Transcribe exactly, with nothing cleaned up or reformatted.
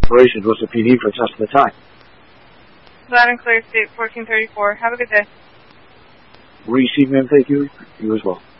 Operations, what's the P D for test of the time? Loud and clear, state fourteen thirty-four. Have a good day. Receive, ma'am. Thank you. You as well.